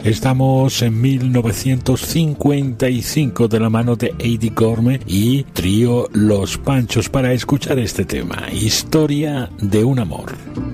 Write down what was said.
Estamos en 1955 de la mano de Eddie Gorme y trío Los Panchos para escuchar este tema, Historia de un amor.